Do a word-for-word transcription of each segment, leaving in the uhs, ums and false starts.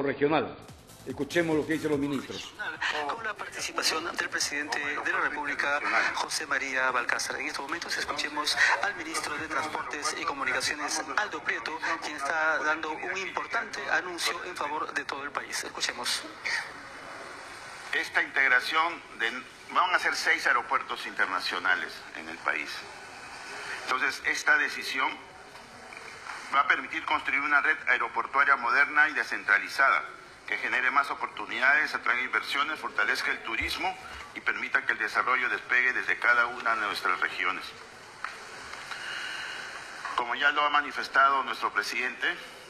regional. Escuchemos lo que dicen los ministros. Con la participación del presidente de la República, José María Balcázar. En estos momentos escuchemos al ministro de Transportes y Comunicaciones, Aldo Prieto, quien está dando un importante anuncio en favor de todo el país. Escuchemos. Esta integración, de, van a ser seis aeropuertos internacionales en el país. Entonces, esta decisión va a permitir construir una red aeroportuaria moderna y descentralizada, que genere más oportunidades, atraiga inversiones, fortalezca el turismo y permita que el desarrollo despegue desde cada una de nuestras regiones. Como ya lo ha manifestado nuestro presidente,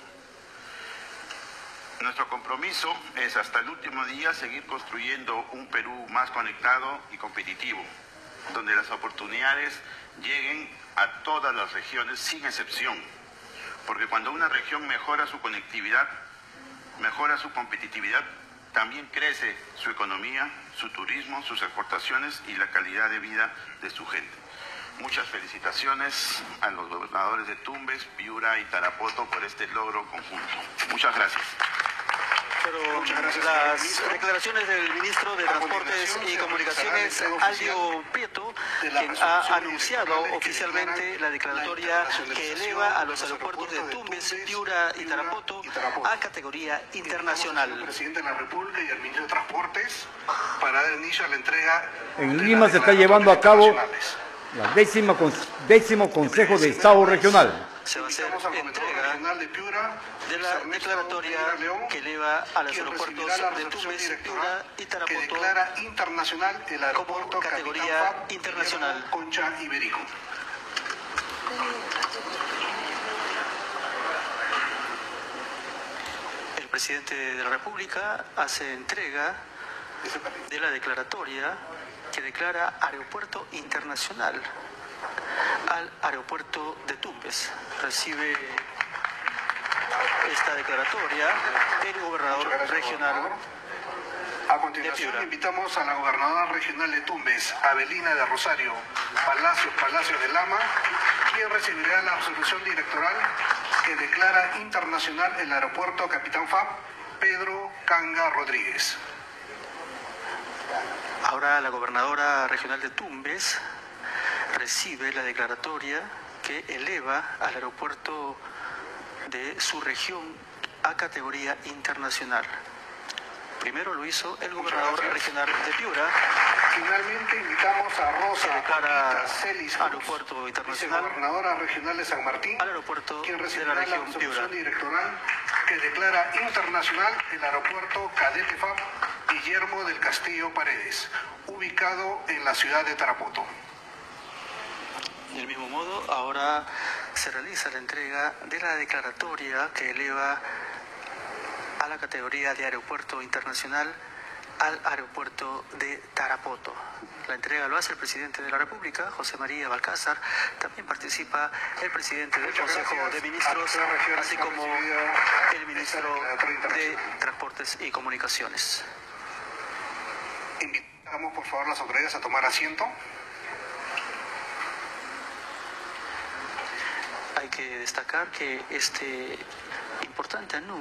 nuestro compromiso es hasta el último día seguir construyendo un Perú más conectado y competitivo, donde las oportunidades lleguen a todas las regiones sin excepción, porque cuando una región mejora su conectividad, mejora su competitividad, también crece su economía, su turismo, sus exportaciones y la calidad de vida de su gente. Muchas felicitaciones a los gobernadores de Tumbes, Piura y Tarapoto por este logro conjunto. Muchas gracias. Pero las declaraciones del ministro de Transportes y Comunicaciones, Aldo Prieto, quien ha anunciado oficialmente la declaratoria que eleva a los aeropuertos de Tumbes, Piura y Tarapoto a categoría internacional. El presidente de la República y el ministro de Transportes para dar inicio a la entrega. En Lima se está llevando a cabo la décima, décimo Consejo de Estado Regional. Se va a hacer entrega de la declaratoria que eleva a los aeropuertos de Tumbes, Piura y Tarapoto que declara internacional el aeropuerto como categoría internacional. Concha Iberico. El presidente de la República hace entrega de la declaratoria que declara aeropuerto internacional al aeropuerto de Tumbes. Recibe esta declaratoria el gobernador regional. A continuación invitamos a la gobernadora regional de Tumbes, Avelina de Rosario Palacios Palacios de Lama, quien recibirá la resolución directoral que declara internacional el aeropuerto Capitán Fab Pedro Canga Rodríguez. Ahora la gobernadora regional de Tumbes recibe la declaratoria que eleva al aeropuerto de su región a categoría internacional. Primero lo hizo el gobernador regional de Piura. Finalmente invitamos a Rosa declara Celis aeropuerto internacional, gobernadora regional de San Martín, al aeropuerto quien de recibirá la región la resolución Piura. directoral que declara internacional el aeropuerto Cadete Fab Guillermo del Castillo Paredes, ubicado en la ciudad de Tarapoto. Del mismo modo, ahora se realiza la entrega de la declaratoria que eleva a la categoría de aeropuerto internacional al aeropuerto de Tarapoto. La entrega lo hace el presidente de la República, José María Balcázar. También participa el presidente del Consejo de Ministros, así como el ministro de Transportes y Comunicaciones. Invitamos por favor a las autoridades a tomar asiento. Hay que destacar que este importante anuncio